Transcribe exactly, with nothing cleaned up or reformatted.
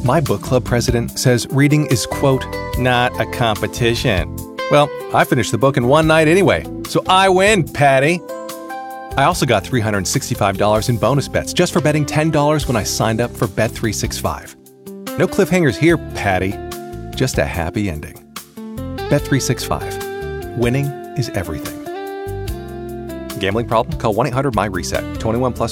My book club president says reading is, quote, not a competition. Well, I finished the book in one night anyway, so I win, Patty. I also got three hundred sixty-five dollars in bonus bets just for betting ten dollars when I signed up for Bet three sixty-five. No cliffhangers here, Patty. Just a happy ending. Bet three sixty-five. Winning is everything. Gambling problem? Call one eight hundred M Y RESET. twenty-one plus